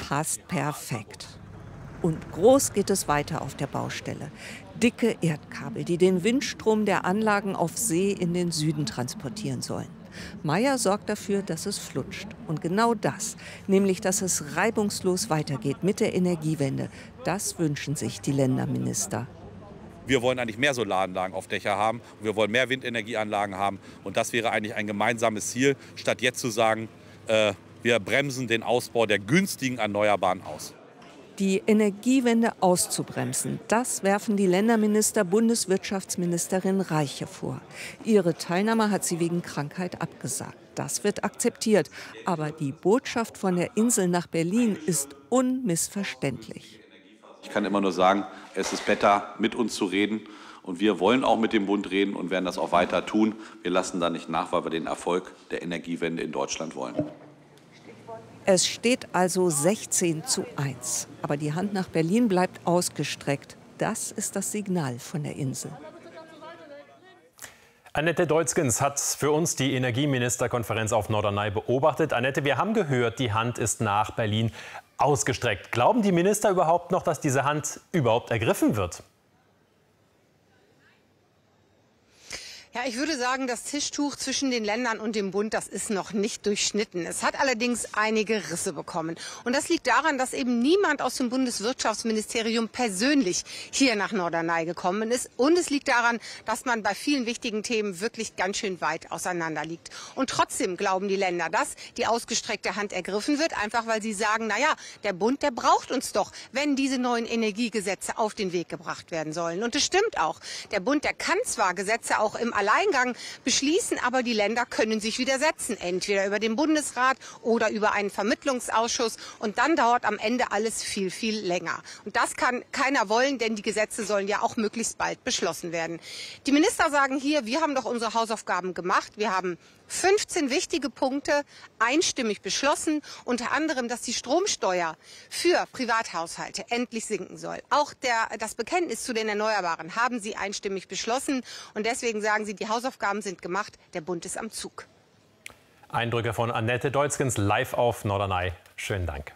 passt perfekt. Und groß geht es weiter auf der Baustelle. Dicke Erdkabel, die den Windstrom der Anlagen auf See in den Süden transportieren sollen. Mayer sorgt dafür, dass es flutscht. Und genau das, nämlich dass es reibungslos weitergeht mit der Energiewende, das wünschen sich die Länderminister. Wir wollen eigentlich mehr Solaranlagen auf Dächer haben. Wir wollen mehr Windenergieanlagen haben. Und das wäre eigentlich ein gemeinsames Ziel, statt jetzt zu sagen, wir bremsen den Ausbau der günstigen Erneuerbaren aus. Die Energiewende auszubremsen, das werfen die Länderminister Bundeswirtschaftsministerin Reiche vor. Ihre Teilnahme hat sie wegen Krankheit abgesagt. Das wird akzeptiert. Aber die Botschaft von der Insel nach Berlin ist unmissverständlich. Ich kann immer nur sagen, es ist besser, mit uns zu reden. Und wir wollen auch mit dem Bund reden und werden das auch weiter tun. Wir lassen da nicht nach, weil wir den Erfolg der Energiewende in Deutschland wollen. Es steht also 16:1. Aber die Hand nach Berlin bleibt ausgestreckt. Das ist das Signal von der Insel. Annette Deutzgens hat für uns die Energieministerkonferenz auf Norderney beobachtet. Annette, wir haben gehört, die Hand ist nach Berlin ausgestreckt. Glauben die Minister überhaupt noch, dass diese Hand überhaupt ergriffen wird? Ja, ich würde sagen, das Tischtuch zwischen den Ländern und dem Bund, das ist noch nicht durchschnitten. Es hat allerdings einige Risse bekommen. Und das liegt daran, dass eben niemand aus dem Bundeswirtschaftsministerium persönlich hier nach Norderney gekommen ist. Und es liegt daran, dass man bei vielen wichtigen Themen wirklich ganz schön weit auseinander liegt. Und trotzdem glauben die Länder, dass die ausgestreckte Hand ergriffen wird, einfach weil sie sagen, naja, der Bund, der braucht uns doch, wenn diese neuen Energiegesetze auf den Weg gebracht werden sollen. Und es stimmt auch. Der Bund, der kann zwar Gesetze auch im Alleingang beschließen, aber die Länder können sich widersetzen, entweder über den Bundesrat oder über einen Vermittlungsausschuss. Und dann dauert am Ende alles viel, viel länger. Und das kann keiner wollen, denn die Gesetze sollen ja auch möglichst bald beschlossen werden. Die Minister sagen hier, wir haben doch unsere Hausaufgaben gemacht. Wir haben 15 wichtige Punkte einstimmig beschlossen, unter anderem, dass die Stromsteuer für Privathaushalte endlich sinken soll. Auch das Bekenntnis zu den Erneuerbaren haben sie einstimmig beschlossen. Und deswegen sagen sie, die Hausaufgaben sind gemacht, der Bund ist am Zug. Eindrücke von Annette Deutzgens live auf Norderney. Schönen Dank.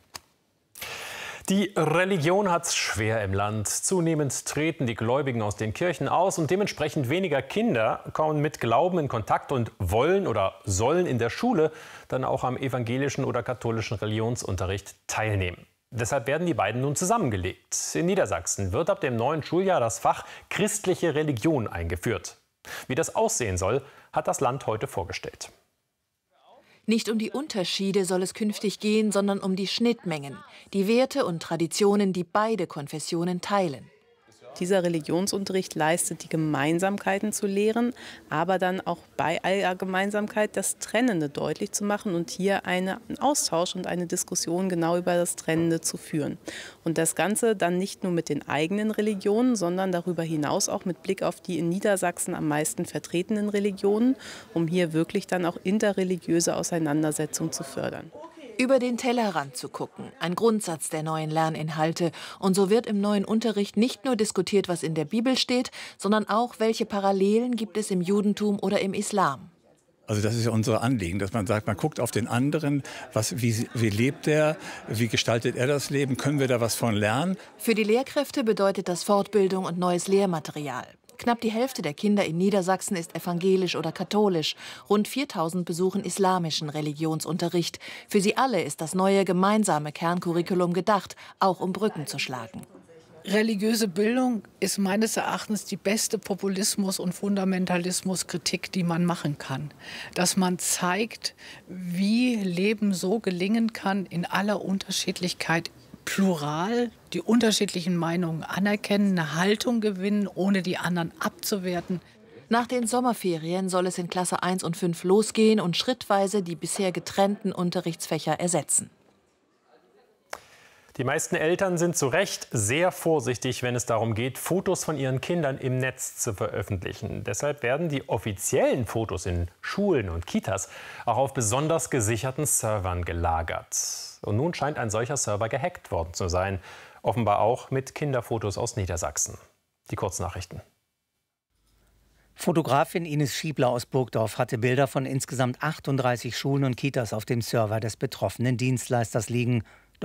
Die Religion hat's schwer im Land. Zunehmend treten die Gläubigen aus den Kirchen aus und dementsprechend weniger Kinder kommen mit Glauben in Kontakt und wollen oder sollen in der Schule dann auch am evangelischen oder katholischen Religionsunterricht teilnehmen. Deshalb werden die beiden nun zusammengelegt. In Niedersachsen wird ab dem neuen Schuljahr das Fach christliche Religion eingeführt. Wie das aussehen soll, hat das Land heute vorgestellt. Nicht um die Unterschiede soll es künftig gehen, sondern um die Schnittmengen, die Werte und Traditionen, die beide Konfessionen teilen. Dieser Religionsunterricht leistet, die Gemeinsamkeiten zu lehren, aber dann auch bei aller Gemeinsamkeit das Trennende deutlich zu machen und hier einen Austausch und eine Diskussion genau über das Trennende zu führen. Und das Ganze dann nicht nur mit den eigenen Religionen, sondern darüber hinaus auch mit Blick auf die in Niedersachsen am meisten vertretenen Religionen, um hier wirklich dann auch interreligiöse Auseinandersetzung zu fördern. Über den Tellerrand zu gucken, ein Grundsatz der neuen Lerninhalte. Und so wird im neuen Unterricht nicht nur diskutiert, was in der Bibel steht, sondern auch, welche Parallelen gibt es im Judentum oder im Islam. Also das ist ja unser Anliegen, dass man sagt, man guckt auf den anderen, wie lebt er, wie gestaltet er das Leben, können wir da was von lernen? Für die Lehrkräfte bedeutet das Fortbildung und neues Lehrmaterial. Knapp die Hälfte der Kinder in Niedersachsen ist evangelisch oder katholisch. Rund 4.000 besuchen islamischen Religionsunterricht. Für sie alle ist das neue gemeinsame Kerncurriculum gedacht, auch um Brücken zu schlagen. Religiöse Bildung ist meines Erachtens die beste Populismus- und Fundamentalismuskritik, die man machen kann. Dass man zeigt, wie Leben so gelingen kann in aller Unterschiedlichkeit, plural, die unterschiedlichen Meinungen anerkennen, eine Haltung gewinnen, ohne die anderen abzuwerten. Nach den Sommerferien soll es in Klasse 1 und 5 losgehen und schrittweise die bisher getrennten Unterrichtsfächer ersetzen. Die meisten Eltern sind zu Recht sehr vorsichtig, wenn es darum geht, Fotos von ihren Kindern im Netz zu veröffentlichen. Deshalb werden die offiziellen Fotos in Schulen und Kitas auch auf besonders gesicherten Servern gelagert. Und nun scheint ein solcher Server gehackt worden zu sein. Offenbar auch mit Kinderfotos aus Niedersachsen. Die Kurznachrichten. Fotografin Ines Schiebler aus Burgdorf hatte Bilder von insgesamt 38 Schulen und Kitas auf dem Server des betroffenen Dienstleisters liegen.